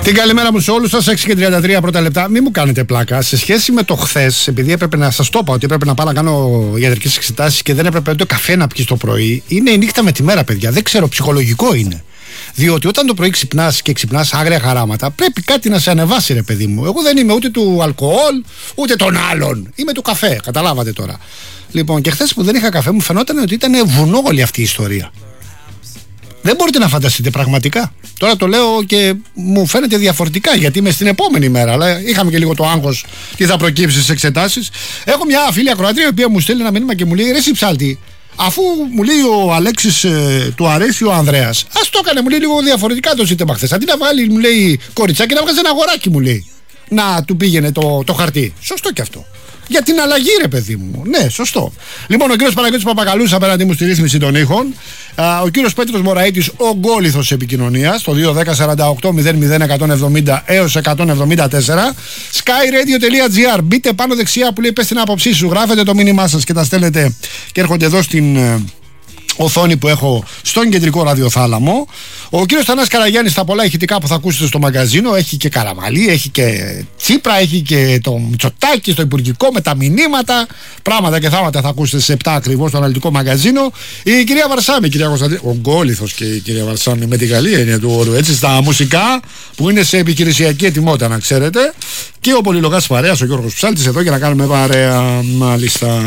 Την καλημέρα μου σε όλους σας, 6:33 πρώτα λεπτά. Μην μου κάνετε πλάκα. Σε σχέση με το χθες, επειδή έπρεπε να σας το είπα ότι έπρεπε να πάω να κάνω ιατρικές εξετάσεις και δεν έπρεπε ούτε καφέ να πιεις το πρωί, είναι η νύχτα με τη μέρα, παιδιά. Δεν ξέρω, ψυχολογικό είναι. Διότι όταν το πρωί ξυπνάς και ξυπνάς άγρια χαράματα, πρέπει κάτι να σε ανεβάσει, ρε παιδί μου. Εγώ δεν είμαι ούτε του αλκοόλ, ούτε των άλλων. Είμαι του καφέ, καταλάβατε τώρα. Λοιπόν, και χθες που δεν είχα καφέ, μου φαινόταν ότι ήταν βουνό όλη αυτή η ιστορία. Δεν μπορείτε να φανταστείτε πραγματικά. Τώρα το λέω και μου φαίνεται διαφορετικά γιατί είμαι στην επόμενη μέρα. Αλλά είχαμε και λίγο το άγχος τι θα προκύψει στις εξετάσεις. Έχω μια φίλη ακροατρία η οποία μου στέλνει ένα μήνυμα και μου λέει: ρε εσύ ψάλτη, αφού μου λέει ο Αλέξης του αρέσει ο Ανδρέας, ας το έκανε, μου λέει, λίγο διαφορετικά το ζήτημα χθες. Αντί να βγάλει, μου λέει, κοριτσάκι, να βγάζει ένα αγοράκι, μου λέει, να του πήγαινε το χαρτί. Σωστό και αυτό. Για την αλλαγή, ρε παιδί μου. Ναι, σωστό. Λοιπόν, ο κύριος Παναγιώτης Παπακαλούς απέναντι μου στη ρύθμιση των ήχων. Ο κύριος Πέτρος Μωραΐτης, ο γκόλιθος επικοινωνίας, το 210-48-00-170 έως 174. skyradio.gr. Μπείτε πάνω δεξιά που λέει πες την άποψή σου. Γράφετε το μήνυμά σας και τα στέλνετε και έρχονται εδώ στην οθόνη που έχω στον κεντρικό ραδιοθάλαμο. Ο κύριος Θανάσης Καραγιάννης στα πολλά ηχητικά που θα ακούσετε στο μαγκαζίνο. Έχει και Καραμαλή, έχει και Τσίπρα, έχει και το Μητσοτάκη στο υπουργικό με τα μηνύματα. Πράγματα και θάματα θα ακούσετε σε 7 ακριβώς στο αναλυτικό μαγκαζίνο. Η κυρία Βαρσάμη, η κυρία Κωνσταντίνου, ο γκόλιθος και η κυρία Βαρσάμη με την καλή έννοια του όρου, έτσι, στα μουσικά που είναι σε επιχειρησιακή ετοιμότητα, να ξέρετε. Και ο πολυλογάς παρέας, ο Γιώργος Ψάλτης, εδώ για να κάνουμε παρέα, μάλιστα.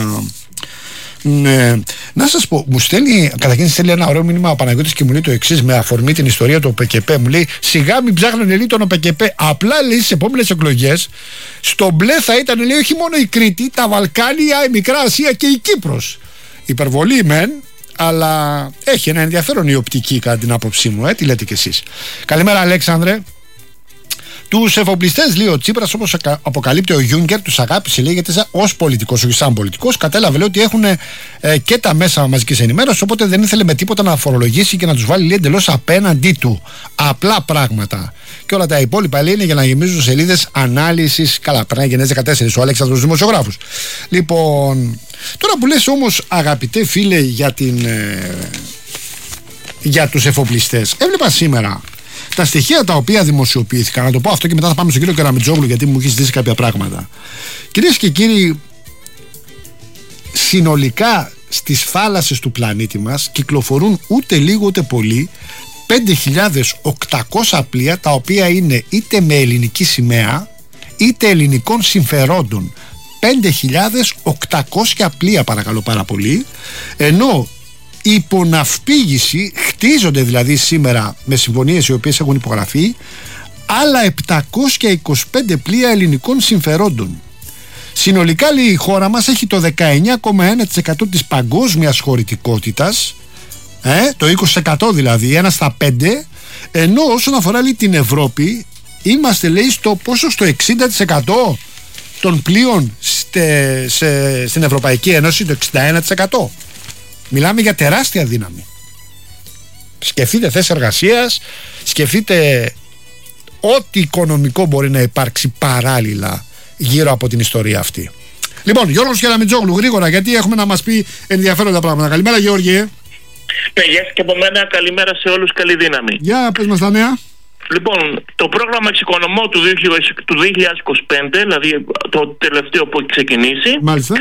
Ναι. Να σας πω, μου στέλνει, καταρχήν στέλνει ένα ωραίο μήνυμα ο Παναγιώτης και μου λέει το εξής με αφορμή την ιστορία του ΟΠΚΠ. Μου λέει: σιγά μην ψάχνουν λέει τον ΟΠΚΠ. Απλά λέει στις επόμενες εκλογές στο μπλε θα ήταν λέει όχι μόνο η Κρήτη, τα Βαλκάνια, η Μικρά Ασία και η Κύπρος. Υπερβολή μεν, αλλά έχει ένα ενδιαφέρον η οπτική κατά την άποψή μου. Τι λέτε κι εσείς? Καλημέρα, Αλέξανδρε. Τους εφοπλιστές, λέει ο Τσίπρας, όπως αποκαλύπτει ο Γιούγκερ, τους αγάπησε, λέγεται, ως πολιτικός, όχι σαν πολιτικός. Κατέλαβε, λέει, ότι έχουν και τα μέσα μαζικής ενημέρωσης, οπότε δεν ήθελε με τίποτα να φορολογήσει και να τους βάλει, λέει, εντελώς απέναντί του. Απλά πράγματα. Και όλα τα υπόλοιπα, λέει, είναι για να γεμίζουν σελίδες ανάλυσης. Καλά, περνάει γενναίες 14 ο Αλέξανδρος δημοσιογράφος. Λοιπόν, τώρα που λες όμως, αγαπητέ φίλε, για τους εφοπλιστές, έβλεπα σήμερα τα στοιχεία τα οποία δημοσιοποιήθηκαν. Να το πω αυτό και μετά θα πάμε στον κύριο Καραμιτζόγλου γιατί μου έχει ζητήσει κάποια πράγματα. Κυρίες και κύριοι, συνολικά στις θάλασσες του πλανήτη μας κυκλοφορούν ούτε λίγο ούτε πολύ 5.800 πλοία, τα οποία είναι είτε με ελληνική σημαία είτε ελληνικών συμφερόντων. 5.800 πλοία, παρακαλώ πάρα πολύ, ενώ υποναυπήγηση, χτίζονται δηλαδή σήμερα με συμφωνίες οι οποίες έχουν υπογραφεί άλλα 725 πλοία ελληνικών συμφερόντων. Συνολικά, λέει, η χώρα μας έχει το 19,1% της παγκόσμιας χωρητικότητας, το 20% δηλαδή, 1 στα 5, ενώ όσον αφορά, λέει, την Ευρώπη είμαστε, λέει, στο πόσο, στο 60% των πλοίων στην Ευρωπαϊκή Ένωση, το 61%. Μιλάμε για τεράστια δύναμη. Σκεφτείτε θέσεις εργασίας, σκεφτείτε ό,τι οικονομικό μπορεί να υπάρξει παράλληλα γύρω από την ιστορία αυτή. Λοιπόν, Γιώργος Καραμιτζόγλου, γρήγορα, γιατί έχουμε να μας πει ενδιαφέροντα πράγματα. Καλημέρα, Γιώργη. Γεια σας και από μένα, καλημέρα σε όλους, καλή δύναμη. Για πες μας τα νέα. Λοιπόν, το πρόγραμμα εξοικονομώ του 2025, δηλαδή το τελευταίο που έχει ξεκινήσει, μάλιστα,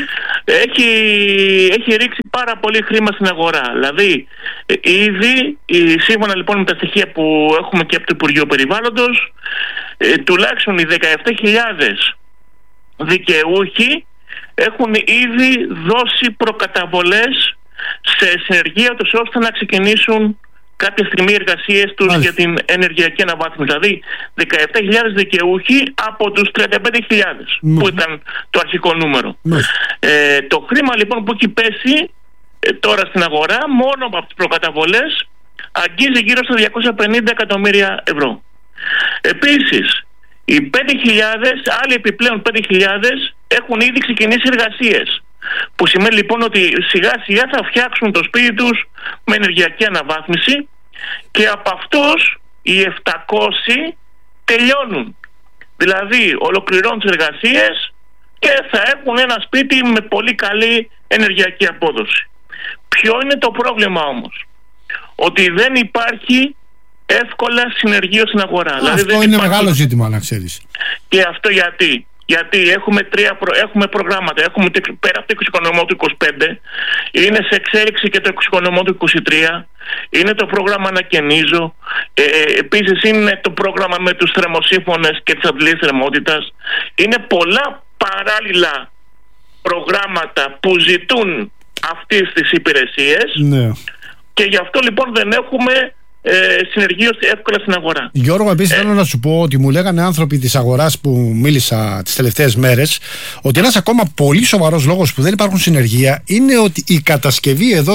έχει ρίξει πάρα πολύ χρήμα στην αγορά. Δηλαδή, ήδη, σύμφωνα λοιπόν με τα στοιχεία που έχουμε και από το Υπουργείο Περιβάλλοντος, τουλάχιστον οι 17.000 δικαιούχοι έχουν ήδη δώσει προκαταβολές σε συνεργεία τους ώστε να ξεκινήσουν κάποια στιγμή εργασίες τους για την ενεργειακή αναβάθμιση. Δηλαδή 17.000 δικαιούχοι από τους 35.000 που ήταν το αρχικό νούμερο. Το χρήμα λοιπόν που έχει πέσει τώρα στην αγορά μόνο από τις προκαταβολές αγγίζει γύρω στα 250 εκατομμύρια ευρώ. Επίσης, οι 5.000, άλλοι επιπλέον 5.000 έχουν ήδη ξεκινήσει εργασίες. Που σημαίνει λοιπόν ότι σιγά σιγά θα φτιάξουν το σπίτι τους με ενεργειακή αναβάθμιση και από αυτούς οι 700 τελειώνουν. Δηλαδή ολοκληρώνουν τις εργασίες και θα έχουν ένα σπίτι με πολύ καλή ενεργειακή απόδοση. Ποιο είναι το πρόβλημα όμως? Ότι δεν υπάρχει εύκολα συνεργείο στην αγορά. Αυτό είναι μεγάλο ζήτημα, να ξέρεις. Και αυτό γιατί έχουμε προγράμματα. Έχουμε πέρα από το εξοικονομώ του 25, είναι σε εξέλιξη και το εξοικονομώ του 23, είναι το πρόγραμμα Ανακαινίζω, επίσης είναι το πρόγραμμα με τους θερμοσύμφωνες και τις αντλήσεις θερμότητας. Είναι πολλά παράλληλα προγράμματα που ζητούν αυτές τις υπηρεσίες, ναι. Και γι' αυτό λοιπόν δεν έχουμε συνεργείο εύκολα στην αγορά. Γιώργο, επίσης θέλω να σου πω ότι μου λέγανε άνθρωποι της αγοράς που μίλησα τις τελευταίες μέρες ότι ένας ακόμα πολύ σοβαρός λόγος που δεν υπάρχουν συνεργεία είναι ότι η κατασκευή εδώ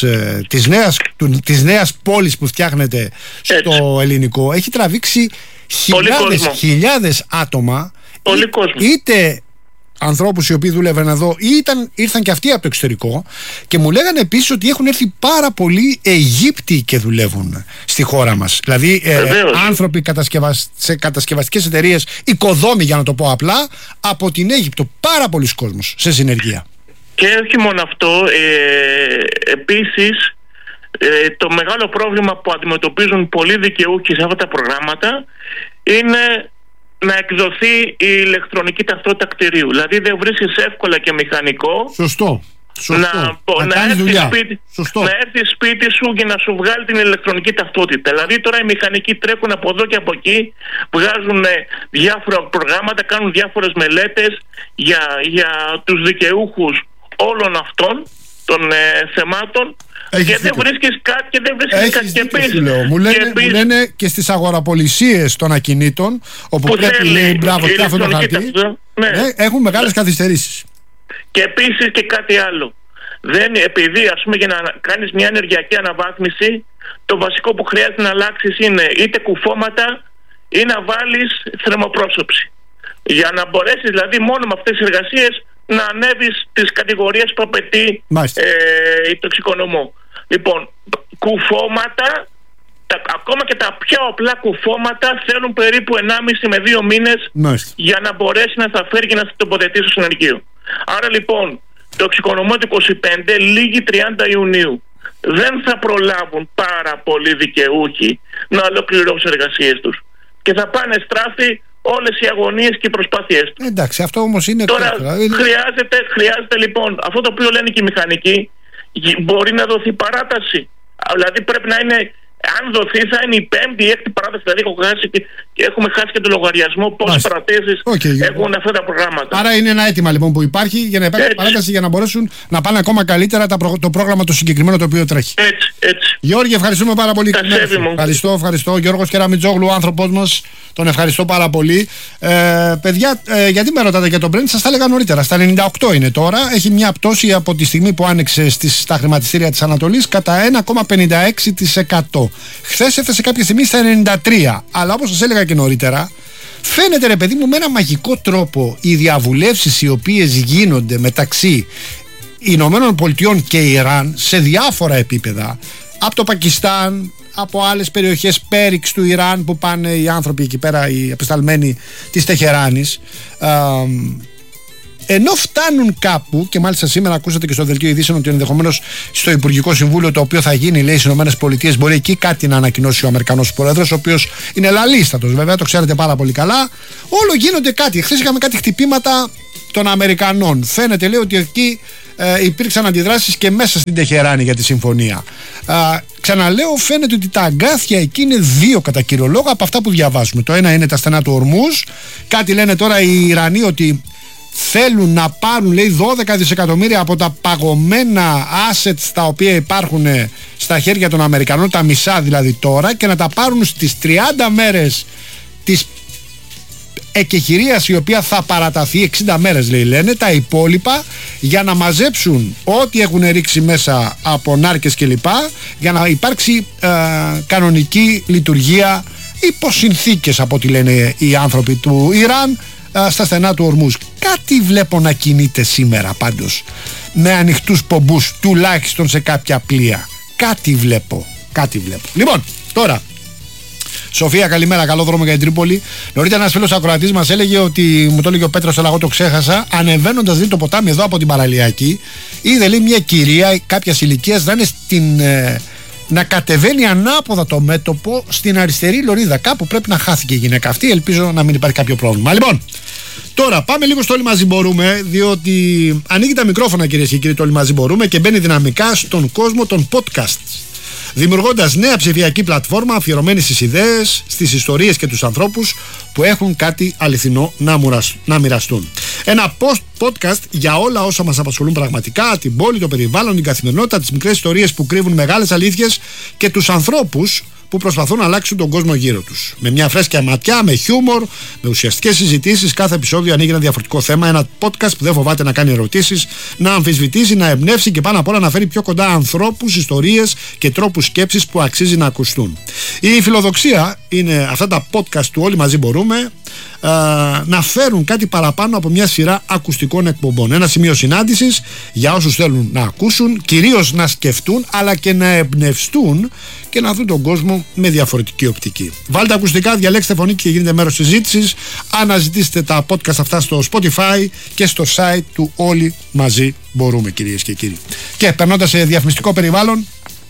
της νέας πόλης που φτιάχνεται στο ελληνικό έχει τραβήξει χιλιάδες άτομα, είτε ανθρώπους οι οποίοι δούλευαν εδώ ή ήρθαν και αυτοί από το εξωτερικό, και μου λέγανε επίσης ότι έχουν έρθει πάρα πολλοί Αιγύπτιοι και δουλεύουν στη χώρα μας. Δηλαδή άνθρωποι σε κατασκευαστικές εταιρείες, οικοδόμοι για να το πω απλά, από την Αίγυπτο. Πάρα πολλοί κόσμος σε συνεργεία. Και όχι μόνο αυτό, επίσης το μεγάλο πρόβλημα που αντιμετωπίζουν πολλοί δικαιούχοι σε αυτά τα προγράμματα είναι να εκδοθεί η ηλεκτρονική ταυτότητα κτηρίου. Δηλαδή δεν βρίσκεις εύκολα και μηχανικό. Σωστό. Να έρθει σπίτι σου και να σου βγάλει την ηλεκτρονική ταυτότητα. Δηλαδή τώρα οι μηχανικοί τρέχουν από εδώ και από εκεί, βγάζουν διάφορα προγράμματα, κάνουν διάφορες μελέτες για τους δικαιούχους όλων αυτών των θεμάτων. Και δεν βρίσκεις κάτι και δεν βρίσκεις κάτι. Και επίσης, μου λένε και στις αγοραπολισίες των ακινήτων, όπου που πρέπει λέει μπράβο και αυτό το χαρτί, έχουν μεγάλες καθυστερήσεις. Και επίσης και κάτι άλλο. Επειδή ας πούμε για να κάνεις μια ενεργειακή αναβάθμιση, το βασικό που χρειάζεται να αλλάξεις είναι είτε κουφώματα ή να βάλεις θερμοπρόσωψη. Για να μπορέσεις δηλαδή μόνο με αυτές τις εργασίες να ανέβεις τις κατηγορίες που απαιτεί το εξοικονομώ. Λοιπόν, κουφώματα, ακόμα και τα πιο απλά κουφώματα θέλουν περίπου 1,5 με 2 μήνες για να μπορέσει να τα φέρει και να τα τοποθετήσει στο συνεργείο. Άρα λοιπόν το εξοικονομώ του 25 λήγει 30 Ιουνίου. Δεν θα προλάβουν πάρα πολλοί δικαιούχοι να ολοκληρώσουν εργασίες τους. Και θα πάνε στράφη όλες οι αγωνίες και οι προσπάθειές τους. Εντάξει, αυτό όμως είναι... Τώρα χρειάζεται λοιπόν, αυτό το οποίο λένε και οι μηχανικοί, μπορεί να δοθεί παράταση. Δηλαδή πρέπει να είναι, αν δοθεί θα είναι η 5η ή 6η παράταση. Δηλαδή έχουμε χάσει και το λογαριασμό πόσες παρατήσεις έχουν αυτά τα προγράμματα. Άρα είναι ένα αίτημα λοιπόν που υπάρχει για να υπάρχει παράταση, για να μπορέσουν να πάνε ακόμα καλύτερα το πρόγραμμα το συγκεκριμένο το οποίο τρέχει. Έτσι. Γιώργη, ευχαριστούμε πάρα πολύ. Ευχαριστώ. Γιώργος Κεραμιτζόγλου, άνθρωπός μας. Τον ευχαριστώ πάρα πολύ. Παιδιά, γιατί με ρωτάτε για τον Brent, σας τα έλεγα νωρίτερα. Στα 98 είναι τώρα. Έχει μια πτώση από τη στιγμή που άνοιξε στα χρηματιστήρια της Ανατολής κατά 1,56%. Χθες έφτασε κάποια στιγμή στα 93%. Αλλά όπως σας έλεγα και νωρίτερα, φαίνεται ρε παιδί μου με ένα μαγικό τρόπο οι διαβουλεύσεις οι οποίες γίνονται μεταξύ Ηνωμένων Πολιτειών και Ιράν σε διάφορα επίπεδα, από το Πακιστάν, από άλλες περιοχές πέριξ του Ιράν που πάνε οι άνθρωποι εκεί πέρα, οι απεσταλμένοι της Τεχεράνης, ενώ φτάνουν κάπου, και μάλιστα σήμερα ακούσατε και στο δελτίο ειδήσεων ότι ενδεχομένως στο Υπουργικό Συμβούλιο το οποίο θα γίνει, λέει, στις ΗΠΑ, μπορεί εκεί κάτι να ανακοινώσει ο Αμερικανός Πρόεδρος, ο οποίος είναι λαλίστατος βέβαια, το ξέρετε πάρα πολύ καλά. Όλο γίνονται κάτι. Χθες είχαμε κάτι χτυπήματα των Αμερικανών. Φαίνεται, λέει, ότι εκεί υπήρξαν αντιδράσεις και μέσα στην Τεχεράνη για τη συμφωνία. Ξαναλέω, φαίνεται ότι τα αγκάθια εκεί είναι δύο κατά κύριο λόγο από αυτά που διαβάζουμε. Το ένα είναι τα στενά του Ορμούζ. Κάτι λένε τώρα οι Ιρανοί ότι θέλουν να πάρουν, λέει, 12 δισεκατομμύρια από τα παγωμένα assets τα οποία υπάρχουν στα χέρια των Αμερικανών, τα μισά δηλαδή τώρα, και να τα πάρουν στις 30 μέρες της εκεχηρίας, η οποία θα παραταθεί 60 μέρες, λέει, λένε, τα υπόλοιπα, για να μαζέψουν ό,τι έχουν ρίξει μέσα από νάρκες κλπ, για να υπάρξει κανονική λειτουργία υπό συνθήκες, από ό,τι λένε οι άνθρωποι του Ιράν, στα στενά του Ορμούζ. Κάτι βλέπω να κινείται σήμερα πάντως, με ανοιχτούς πομπούς τουλάχιστον σε κάποια πλοία. Κάτι βλέπω. Λοιπόν, τώρα, Σοφία, καλημέρα, καλό δρόμο για την Τρίπολη. Νωρίτερα ένας φίλος ακροατής μας έλεγε ότι, μου το έλεγε ο Πέτρος, αλλά εγώ το ξέχασα, ανεβαίνοντας δει το ποτάμι εδώ από την Παραλιακή, είδε, λέει, μια κυρία κάποιας ηλικίας να είναι να κατεβαίνει ανάποδα το μέτωπο στην αριστερή λωρίδα. Κάπου πρέπει να χάθηκε η γυναίκα αυτή. Ελπίζω να μην υπάρχει κάποιο πρόβλημα. Λοιπόν, τώρα πάμε λίγο στο Όλοι Μαζί Μπορούμε, διότι ανοίγει τα μικρόφωνα, κυρίες και κύριοι, το Όλοι Μαζί Μπορούμε και μπαίνει δυναμικά στον κόσμο των podcasts, δημιουργώντας νέα ψηφιακή πλατφόρμα αφιερωμένη στις ιδέες, στις ιστορίες και τους ανθρώπους που έχουν κάτι αληθινό να μοιραστούν. Ένα podcast για όλα όσα μας απασχολούν πραγματικά, την πόλη, το περιβάλλον, την καθημερινότητα, τις μικρές ιστορίες που κρύβουν μεγάλες αλήθειες και τους ανθρώπους που προσπαθούν να αλλάξουν τον κόσμο γύρω τους. Με μια φρέσκια ματιά, με χιούμορ, με ουσιαστικές συζητήσεις, κάθε επεισόδιο ανοίγει ένα διαφορετικό θέμα. Ένα podcast που δεν φοβάται να κάνει ερωτήσεις, να αμφισβητήσει, να εμπνεύσει και πάνω απ' όλα να φέρει πιο κοντά ανθρώπους, ιστορίες και τρόπους σκέψης που αξίζει να ακουστούν. Η φιλοδοξία είναι αυτά τα podcast του Όλοι Μαζί Μπορούμε να φέρουν κάτι παραπάνω από μια σειρά ακουστικών εκπομπών. Ένα σημείο συνάντησης για όσους θέλουν να ακούσουν, κυρίως να σκεφτούν, αλλά και να εμπνευστούν και να δουν τον κόσμο με διαφορετική οπτική. Βάλτε ακουστικά, διαλέξτε φωνή και γίνετε μέρος συζήτησης. Αναζητήστε τα podcast αυτά στο Spotify και στο site του Όλοι Μαζί Μπορούμε, κυρίες και κύριοι. Και περνώντας σε διαφημιστικό περιβάλλον,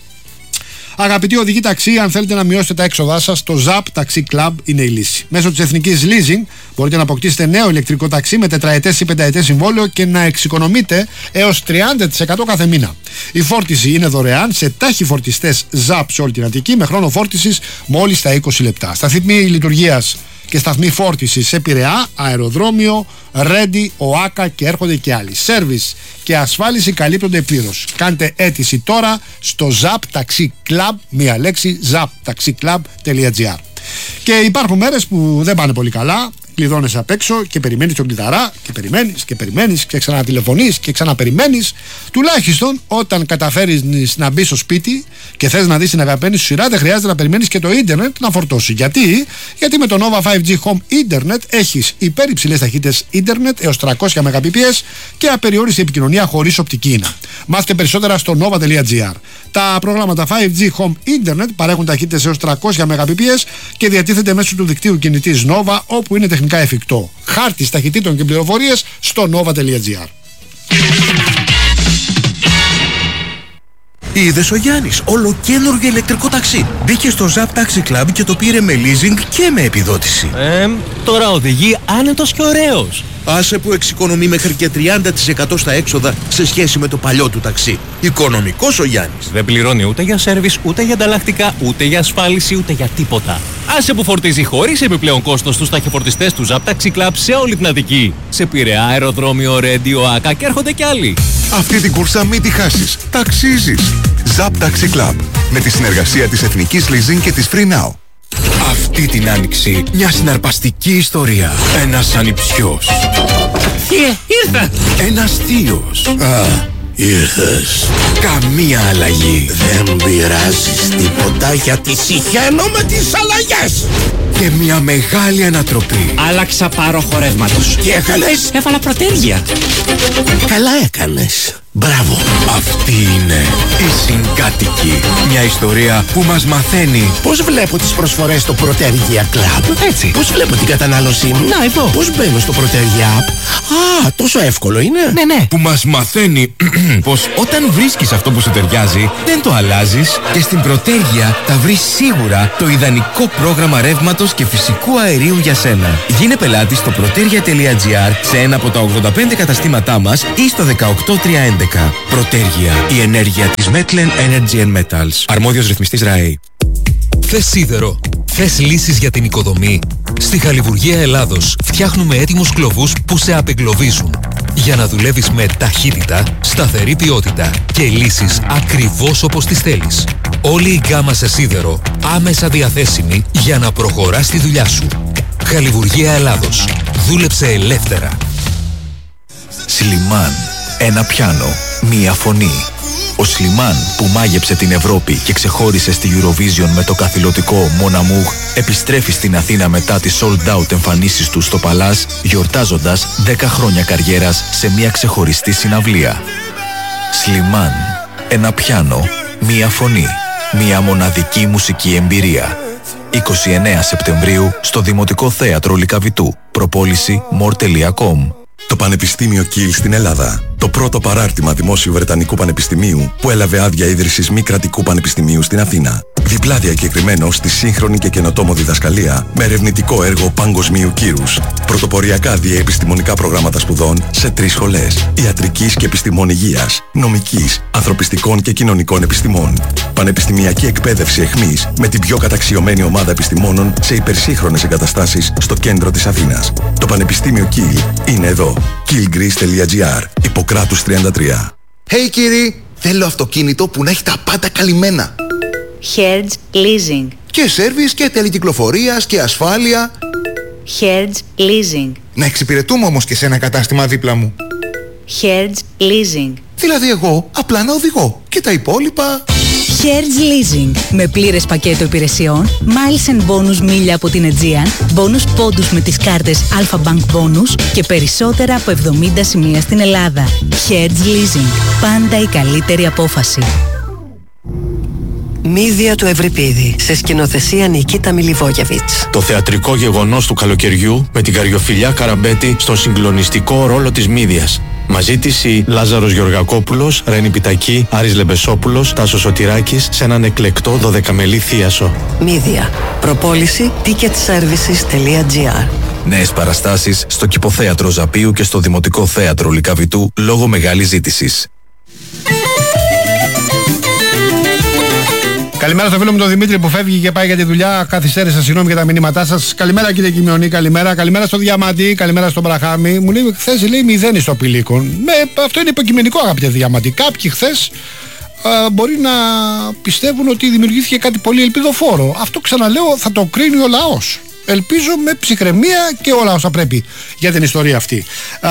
αγαπητοί οδηγοί ταξί, αν θέλετε να μειώσετε τα έξοδά σας, το ZAP Taxi Club είναι η λύση. Μέσω της Εθνικής Leasing μπορείτε να αποκτήσετε νέο ηλεκτρικό ταξί με τετραετές ή πενταετές συμβόλαιο και να εξοικονομείτε έως 30% κάθε μήνα. Η φόρτιση είναι δωρεάν σε τάχοι φορτιστές ZAP σε όλη την Αττική με χρόνο φόρτισης μόλις τα 20 λεπτά. Σταθμοί λειτουργίας και σταθμοί φόρτισης σε Πειραιά, αεροδρόμιο, Ρέντι, ΟΑΚΑ και έρχονται και άλλοι. Σέρβις και ασφάλιση καλύπτονται πλήρως. Κάντε αίτηση τώρα στο ZAP Taxi Club, μία λέξη, zaptaxiclub.gr. Και υπάρχουν μέρες που δεν πάνε πολύ καλά. Κλειδώνεσαι απ' έξω και περιμένεις τον κλειδαρά και περιμένεις και ξανατηλεφωνείς και ξαναπεριμένεις. Τουλάχιστον όταν καταφέρεις να μπεις στο σπίτι και θες να δεις την αγαπημένη σου σειρά, δεν χρειάζεται να περιμένεις και το ίντερνετ να φορτώσει. Γιατί με το Nova 5G Home Internet έχεις υπερυψηλές ταχύτητες ίντερνετ έως 300 Mbps και απεριόριστη επικοινωνία χωρίς οπτική ίνα. Μάθετε περισσότερα στο nova.gr. Τα προγράμματα 5G Home Internet παρέχουν ταχύτητες έως 300 Mbps και διατίθεται μέσω του δικτύου κινητής Nova, όπου είναι τεχνικά εφικτό. Χάρτης ταχυτήτων και πληροφορίες στο nova.gr. Είδες ο Γιάννης, ολοκαίνουργιο ηλεκτρικό ταξί. Μπήκε στο Zap Taxi Club και το πήρε με leasing και με επιδότηση. Τώρα οδηγεί άνετος και ωραίος. Άσε που εξοικονομεί μέχρι και 30% στα έξοδα σε σχέση με το παλιό του ταξί. Οικονομικός ο Γιάννης. Δεν πληρώνει ούτε για σέρβις, ούτε για ανταλλακτικά, ούτε για ασφάλιση, ούτε για τίποτα. Άσε που φορτίζει χωρίς επιπλέον κόστος τους ταχυφορτιστές του Zap Taxi Club σε όλη την Αττική. Σε Πειραιά, αεροδρόμιο, Ρέντι, ΟΑΚΑ και έρχονται κι άλλοι. Αυτή την κούρσα μην τη χάσεις. Ταξίζεις. Zap Taxi Club. Με τη συνεργασία της Εθνικής Leasing και της Free Now. Αυτή την άνοιξη μια συναρπαστική ιστορία. Ένας ανιψιός. Ήρθα! Ένας θείος. Ήρθες. Καμία αλλαγή. Δεν πειράζεις τίποτα γιατί συχαίνω με τις αλλαγές. Και μια μεγάλη ανατροπή. Άλλαξα πάροχο ρεύματος. Τι έκανες? Έβαλα προτέρια. Καλά έκανες. Μπράβο. Αυτή είναι η Συγκάτοικη. Μια ιστορία που μας μαθαίνει Πώς βλέπω τις προσφορές στο Protergia Club? Έτσι. Πώς βλέπω την κατανάλωσή μου? Να, εδώ. Πώς μπαίνω στο Protergia App? Τόσο εύκολο είναι. Ναι. που μας μαθαίνει πως όταν βρίσκεις αυτό που σου ταιριάζει, δεν το αλλάζεις και στην Protergia θα βρεις σίγουρα το ιδανικό πρόγραμμα ρεύματος και φυσικού αερίου για σένα. Γίνε πελάτης στο protergia.gr σε ένα από τα 85 καταστήματά μας ή στο 18311. Protergia, η ενέργεια της Metlen Energy and Metals. Αρμόδιος ρυθμιστής ΡΑΕ. Θες σίδερο? Θες λύσεις για την οικοδομή? Στη Χαλιβουργία Ελλάδος φτιάχνουμε έτοιμους κλωβούς που σε απεγκλωβίζουν. Για να δουλεύεις με ταχύτητα, σταθερή ποιότητα και λύσεις ακριβώς όπως τις θέλεις. Όλη η γκάμα σε σίδερο άμεσα διαθέσιμη για να προχωράς τη δουλειά σου. Χαλιβουργία Ελλάδος. Δούλεψε ελεύθερα. Σλιμάν. Ένα πιάνο. Μία φωνή. Ο Σλιμάν που μάγεψε την Ευρώπη και ξεχώρισε στη Eurovision με το καθηλωτικό Mon Amour επιστρέφει στην Αθήνα μετά τις sold out εμφανίσεις του στο Παλάζ, γιορτάζοντας 10 χρόνια καριέρας σε μια ξεχωριστή συναυλία. Σλιμάν. Ένα πιάνο. Μία φωνή. Μια μοναδική μουσική εμπειρία. 29 Σεπτεμβρίου στο Δημοτικό Θέατρο Λυκαβητού. Προπόληση more.com. Το Πανεπιστήμιο Κιλ στην Ελλάδα. Το Το πρώτο παράρτημα δημόσιου Βρετανικού Πανεπιστημίου που έλαβε άδεια ίδρυσης μη κρατικού πανεπιστημίου στην Αθήνα. Διπλά διακεκριμένο στη σύγχρονη και καινοτόμο διδασκαλία με ερευνητικό έργο παγκοσμίου κύρους. Πρωτοποριακά διαεπιστημονικά προγράμματα σπουδών σε 3 σχολές. Ιατρικής και επιστημών υγείας, νομικής, ανθρωπιστικών και κοινωνικών επιστημών. Πανεπιστημιακή εκπαίδευση εχμής με την πιο καταξιωμένη ομάδα επιστημόνων σε υπερσύγχρονες εγκαταστάσεις στο κέντρο της Αθήνας. Το Πανεπιστήμιο Kiel είναι εδώ. kielgreece.gr, Ιπποκράτους 33. Hey κύριοι, θέλω αυτοκίνητο που να έχει τα πάντα καλυμμένα. Hertz Leasing. Και σέρβις και τελεκυκλοφορίας και ασφάλεια. Hertz Leasing. Να εξυπηρετούμε όμως και σε ένα κατάστημα δίπλα μου. Hertz Leasing. Δηλαδή εγώ απλά να οδηγώ και τα υπόλοιπα... Hertz Leasing. Με πλήρες πακέτο υπηρεσιών, miles and bonus μίλια από την Aegean, bonus πόντους με τις κάρτες Alpha Bank Bonus και περισσότερα από 70 σημεία στην Ελλάδα. Hertz Leasing. Πάντα η καλύτερη απόφαση. Μύδια του Ευρυπίδη, σε σκηνοθεσία Νικίτα Μιλιβόγεβιτς. Το θεατρικό γεγονός του καλοκαιριού με την Καριοφιλιά Καραμπέτη στον συγκλονιστικό ρόλο της Μύδιας. Μαζί της η Λάζαρος Γεωργακόπουλος, Ρένη Πιτακή, Άρης Λεμπεσόπουλος, Τάσος Σωτηράκης σε έναν εκλεκτό 12μελή θίασο. Μύδια. Προπόληση ticketservices.gr. Νέες παραστάσεις στο Κηποθέατρο Ζαπίου και στο Δημοτικό Θέατρο Λυκαβητού λόγω μεγάλης ζήτησης. Καλημέρα στο φίλο μου τον Δημήτρη που φεύγει και πάει για τη δουλειά. Καθυστέρησα, συγγνώμη για τα μηνύματά σας. Καλημέρα κύριε Κιμιονή, καλημέρα. Καλημέρα στο Διαμαντή, καλημέρα στον Μπραχάμι. Μου λέει χθες λέει 0 στο Πηλίκον. Αυτό είναι υποκειμενικό, αγαπητέ Διαμαντή. Κάποιοι χθες μπορεί να πιστεύουν ότι δημιουργήθηκε κάτι πολύ ελπιδοφόρο. Αυτό ξαναλέω θα το κρίνει ο λαός. Ελπίζω με ψυχραιμία και όλα όσα πρέπει για την ιστορία αυτή.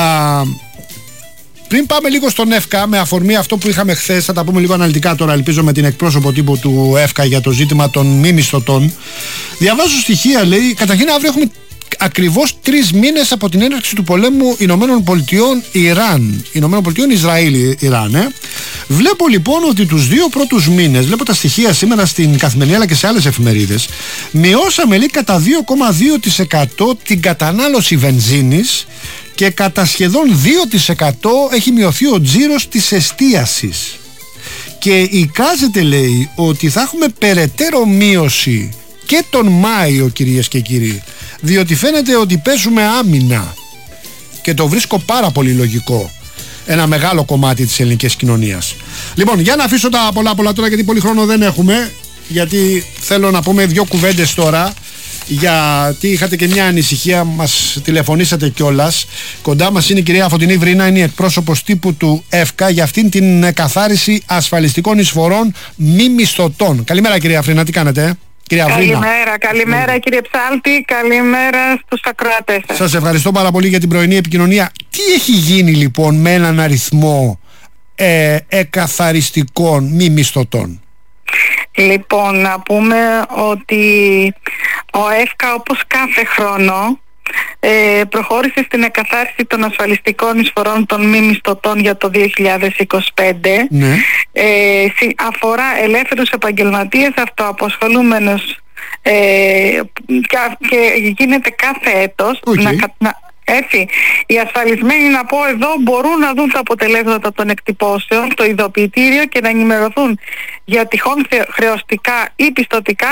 Πριν πάμε λίγο στον ΕΦΚΑ, με αφορμή αυτό που είχαμε χθες, θα τα πούμε λίγο αναλυτικά τώρα, ελπίζω με την εκπρόσωπο τύπου του ΕΦΚΑ για το ζήτημα των μη μισθωτών. Διαβάζω στοιχεία, λέει, καταρχήν αύριο έχουμε ακριβώς 3 μήνες από την έναρξη του πολέμου Ηνωμένων Πολιτειών Ιράν. Ηνωμένων Πολιτειών Ισραήλ, Ιράν. Βλέπω λοιπόν ότι τους 2 πρώτους μήνες, βλέπω τα στοιχεία σήμερα στην Καθημερινή αλλά και σε άλλες εφημερίδες, μειώσαμε λέει κατά 2,2% την κατανάλωση βενζίνης και κατά σχεδόν 2% έχει μειωθεί ο τζίρος της εστίασης. Και εικάζεται λέει ότι θα έχουμε περαιτέρω μείωση και τον Μάιο, κυρίες και κύριοι, διότι φαίνεται ότι παίζουμε άμυνα και το βρίσκω πάρα πολύ λογικό ένα μεγάλο κομμάτι της ελληνικής κοινωνίας. Λοιπόν, για να αφήσω τα πολλά τώρα, γιατί πολύ χρόνο δεν έχουμε, γιατί θέλω να πούμε 2 κουβέντες τώρα, γιατί είχατε και μια ανησυχία, μας τηλεφωνήσατε κιόλας. Κοντά μας είναι η κυρία Φωτεινή Βρίνα, είναι η εκπρόσωπος τύπου του ΕΦΚΑ για αυτήν την καθάριση ασφαλιστικών εισφορών μη μισθωτών. Καλημέρα κυρία Βρίνα, τι κάνετε? Καλημέρα κύριε Ψάλτη, καλημέρα στους ακροατές σας. Σας ευχαριστώ πάρα πολύ για την πρωινή επικοινωνία. Τι έχει γίνει λοιπόν με έναν αριθμό εκαθαριστικών μη μισθωτών? Λοιπόν, να πούμε ότι ο ΕΦΚΑ όπως κάθε χρόνο προχώρησε στην εκαθάριση των ασφαλιστικών εισφορών των μη μισθωτών για το 2025. Ναι. Αφορά ελεύθερους επαγγελματίες, αυτοαπασχολούμενους και γίνεται κάθε έτος. Έτσι, οι ασφαλισμένοι, να πω εδώ, μπορούν να δουν τα αποτελέσματα των εκτυπώσεων στο ειδοποιητήριο και να ενημερωθούν για τυχόν χρεωστικά ή πιστωτικά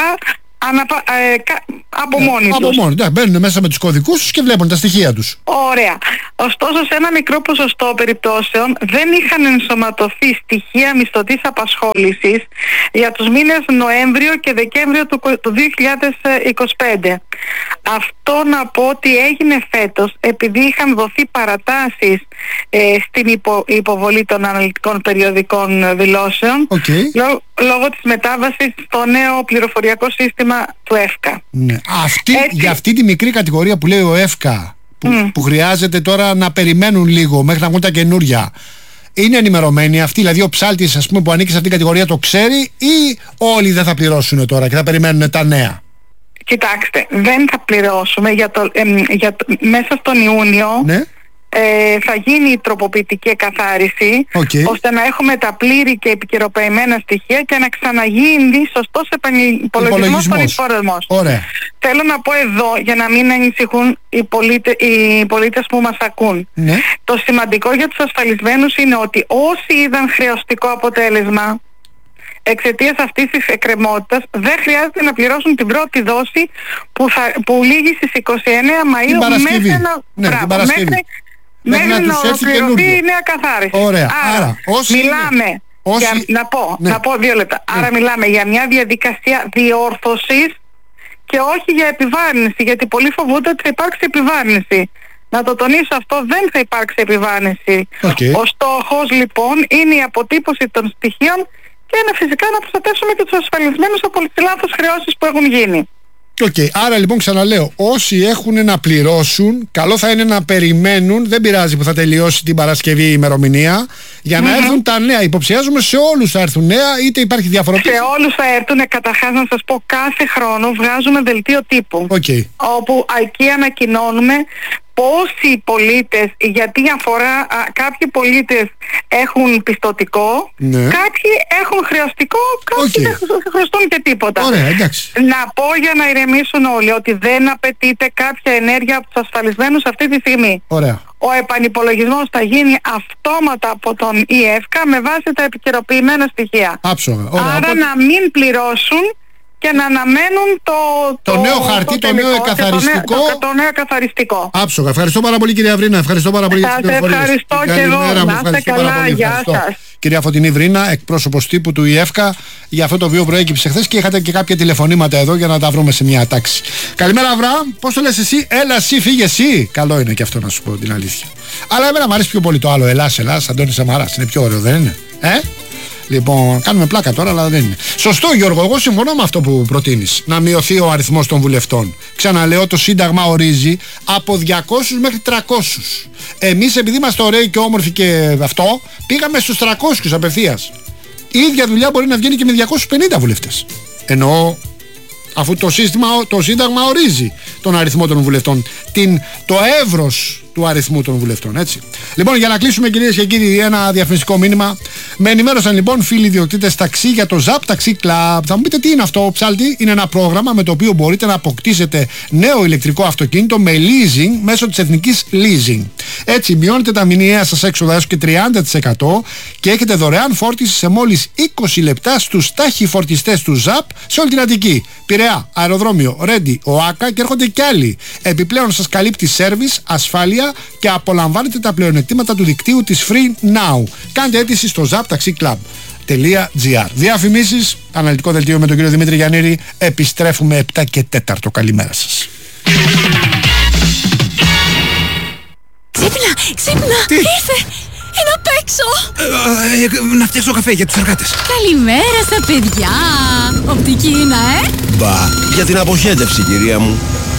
από μόνοι τους. Μπαίνουν μέσα με τους κωδικούς τους και βλέπουν τα στοιχεία τους. Ωραία. Ωστόσο, σε ένα μικρό ποσοστό περιπτώσεων δεν είχαν ενσωματωθεί στοιχεία μισθωτής απασχόλησης για τους μήνες Νοέμβριο και Δεκέμβριο του 2025. Αυτό να πω ότι έγινε φέτος επειδή είχαν δοθεί παρατάσεις στην υποβολή των αναλυτικών περιοδικών δηλώσεων λόγω της μετάβασης στο νέο πληροφοριακό σύστημα του ΕΦΚΑ. Ναι. Για αυτή τη μικρή κατηγορία που λέει ο ΕΦΚΑ που χρειάζεται τώρα να περιμένουν λίγο μέχρι να βγουν τα καινούρια, είναι ενημερωμένοι αυτοί? Δηλαδή ο ψάλτης, ας πούμε, που ανήκει σε αυτήν την κατηγορία το ξέρει, ή όλοι δεν θα πληρώσουν τώρα και θα περιμένουν τα νέα? Κοιτάξτε, δεν θα πληρώσουμε μέσα στον Ιούνιο. Ναι. θα γίνει η τροποποιητική εκαθάριση, ώστε να έχουμε τα πλήρη και επικαιροποιημένα στοιχεία και να ξαναγίνει σωστός επανυπολογισμός των εισφορεσμών. Θέλω να πω εδώ, για να μην ανησυχούν οι πολίτες που μας ακούν. Ναι. Το σημαντικό για τους ασφαλισμένους είναι ότι όσοι είδαν χρεωστικό αποτέλεσμα εξαιτίας αυτής της εκκρεμότητας, δεν χρειάζεται να πληρώσουν την πρώτη δόση που λήγει στις 29 Μαΐου μέχρι να ολοκληρωθεί η νέα καθάριση. Ωραία. Άρα μιλάμε να πω 2 λεπτά. Άρα μιλάμε για μια διαδικασία διόρθωσης και όχι για επιβάρυνση, γιατί πολλοί φοβούνται ότι θα υπάρξει επιβάρυνση. Να το τονίσω αυτό, δεν θα υπάρξει επιβάρυνση. Ο στόχος λοιπόν είναι η αποτύπωση των στοιχείων και φυσικά να προστατεύσουμε και τους ασφαλισμένους από τις λάθος χρεώσεις που έχουν γίνει. Άρα λοιπόν ξαναλέω, όσοι έχουν να πληρώσουν, καλό θα είναι να περιμένουν, δεν πειράζει που θα τελειώσει την Παρασκευή η ημερομηνία, για να έρθουν τα νέα. Υποψιάζουμε σε όλους θα έρθουν νέα, είτε υπάρχει διαφοροποίηση. Σε όλους θα έρθουν, καταρχάς να σας πω, κάθε χρόνο βγάζουμε δελτίο τύπου, όπου εκεί ανακοινώνουμε πόσοι πολίτες, γιατί αφορά κάποιοι πολίτες έχουν πιστωτικό, κάποιοι έχουν χρεωστικό, κάποιοι δεν χρωστούν και τίποτα. Να πω για να ηρεμήσουν όλοι ότι δεν απαιτείται κάποια ενέργεια από τους ασφαλισμένους αυτή τη στιγμή. Ο επανυπολογισμός θα γίνει αυτόματα από τον ΙΕΦΚΑ με βάση τα επικαιροποιημένα στοιχεία. Άρα να μην πληρώσουν και να αναμένουν το νέο χαρτί, το νέο εκαθαριστικό. Το νέο καθαριστικό. Άψογα. Ευχαριστώ πάρα πολύ, κυρία Βρίνα. Ευχαριστώ πάρα πολύ. Ευχαριστώ και εγώ. Να είστε καλά. Γεια σας. Κυρία Φωτεινή Βρίνα, εκπρόσωπος τύπου του ΙΕΦΚΑ, για αυτό το οποίο προέκυψε χθες και είχατε και κάποια τηλεφωνήματα εδώ για να τα βρούμε σε μια τάξη. Καλημέρα, Αβραάμ. Πώς το λες εσύ? Έλα, εσύ, φύγε εσύ. Καλό είναι και αυτό, να σου πω την αλήθεια. Αλλά εμένα μου αρέσει πιο πολύ το άλλο. Ελλάς, Αντώνης Σαμαράς. Είναι πιο ωραίο, δεν είναι? Λοιπόν, κάνουμε πλάκα τώρα, αλλά δεν είναι. Σωστό, Γιώργο, εγώ συμφωνώ με αυτό που προτείνεις. Να μειωθεί ο αριθμός των βουλευτών. Ξαναλέω, το Σύνταγμα ορίζει από 200 μέχρι 300. Εμείς, επειδή είμαστε ωραίοι και όμορφοι και αυτό, πήγαμε στους 300 απευθείας. Η ίδια δουλειά μπορεί να βγαίνει και με 250 βουλευτές. Εννοώ, αφού το Σύνταγμα ορίζει τον αριθμό των βουλευτών, το εύρος του αριθμού των βουλευτών, έτσι. Λοιπόν, για να κλείσουμε, κυρίες και κύριοι, ένα διαφημιστικό μήνυμα. Με ενημέρωσαν λοιπόν φίλοι ιδιοκτήτες ταξί για το ZAP Taxi Club. Θα μου πείτε τι είναι αυτό, ψάλτη? Είναι ένα πρόγραμμα με το οποίο μπορείτε να αποκτήσετε νέο ηλεκτρικό αυτοκίνητο με leasing μέσω της Εθνικής Leasing. Έτσι, μειώνετε τα μηνιαία σας έξοδα έως και 30% και έχετε δωρεάν φόρτιση σε μόλις 20 λεπτά στους ταχυφορτιστές του ZAP σε όλη την Αττική. Πειραιά, αεροδρόμιο, Ρέντι, ΟΑΚΑ και έρχονται κι άλλοι. Επιπλέον σας καλύπτει σέρβις, ασφάλεια και απολαμβάνετε τα πλεονεκτήματα του δικτύου της Free Now. Κάντε αίτηση στο zaptaxiclub.gr. Διαφημίσεις, αναλυτικό δελτίο με τον κύριο Δημήτρη Γιαννήρη. Επιστρέφουμε 7 και 4. Καλημέρα σας. Ξύπνα! Τι? Ήρθε! Είναι απ' έξω! Να φτιάξω καφέ για τους εργάτες. Καλημέρα στα παιδιά! Οπτική είναι, Μπα, για την αποχέτευση, κυρία μου.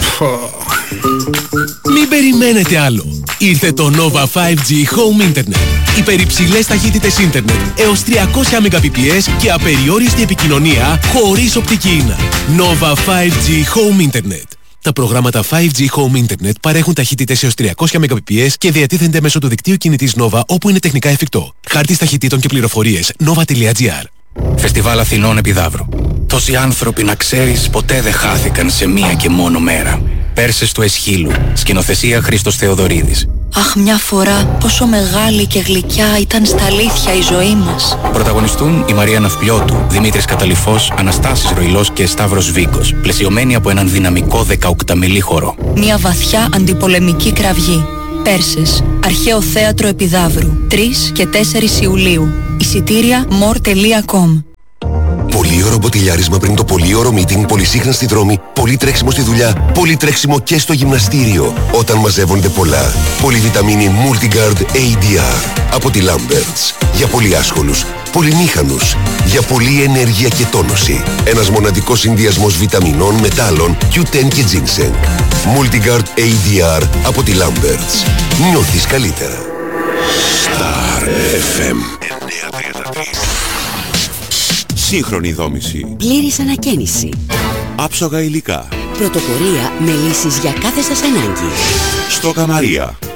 Μην περιμένετε άλλο. Ήρθε το Nova 5G Home Internet. Υπερυψηλές ταχύτητες ίντερνετ έως 300 Mbps και απεριόριστη επικοινωνία χωρίς οπτική ίνα. Nova 5G Home Internet. Τα προγράμματα 5G Home Internet παρέχουν ταχύτητες έως 300 Mbps και διατίθενται μέσω του δικτύου κινητής Nova όπου είναι τεχνικά εφικτό. Χάρτης ταχυτήτων και πληροφορίες nova.gr. Φεστιβάλ Αθηνών Επιδαύρου. Τόσοι άνθρωποι, να ξέρεις, ποτέ δεν χάθηκαν σε μία και μόνο μέρα. Πέρσες του Εσχύλου. Σκηνοθεσία Χρήστος Θεοδωρίδης. Αχ, μια φορά πόσο μεγάλη και γλυκιά ήταν στα αλήθεια η ζωή μας. Πρωταγωνιστούν η Μαρία Ναυπλιώτου, Δημήτρης Καταλυφός, Αναστάσης Ροϊλός και Σταύρος Βίκος, πλαισιωμένοι από έναν δυναμικό 18μηλή χορό. Μια βαθιά αντιπολεμική κραυγή. Πέρσες, Αρχαίο Θέατρο Επιδαύρου, 3 και 4 Ιουλίου. Εισιτήρια more.com. Πολύωρο μποτιλιάρισμα πριν το πολύωρο meeting, πολυσύχνα στη δρόμη, πολύ τρέξιμο στη δουλειά, πολύ τρέξιμο και στο γυμναστήριο. Όταν μαζεύονται πολλά. Πολυβιταμίνη Multigard ADR από τη Lamberts. Για πολύ άσχολους, πολυμήχανους, για πολλή ενέργεια και τόνωση. Ένας μοναδικός συνδυασμός βιταμινών, μετάλλων, Q10 και ginseng. Multigard ADR από τη Lamberts. Νιώθεις καλύτερα. Star FM 933. Σύγχρονη δόμηση. Πλήρης ανακαίνιση. Άψογα υλικά. Πρωτοπορία με λύσεις για κάθε σας ανάγκη. Στο Καμαρία.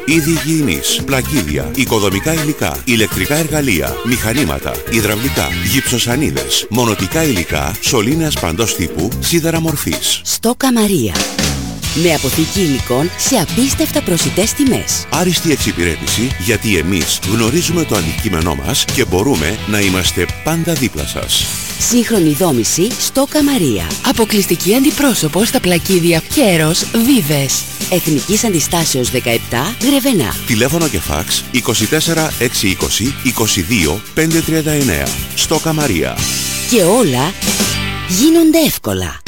είδη υγιεινής, πλακίδια, οικοδομικά υλικά, ηλεκτρικά εργαλεία, μηχανήματα, υδραυλικά, γυψοσανίδες, μονοτικά υλικά, σωλήνες παντός τύπου, σίδερα μορφής. Στόκα Μαρία. Με αποθήκη υλικών σε απίστευτα προσιτές τιμές. Άριστη εξυπηρέτηση, γιατί εμείς γνωρίζουμε το αντικείμενό μας και μπορούμε να είμαστε πάντα δίπλα σας. Σύγχρονη δόμηση Στόκα Μαρία. Αποκλειστική αντιπρόσωπο στα πλακίδια Κέρος Βίβες. Εθνικής Αντιστάσεως 17 Γρεβενά. Τηλέφωνο και φάξ 24 620 22 539. Στόκα Μαρία. Και όλα γίνονται εύκολα.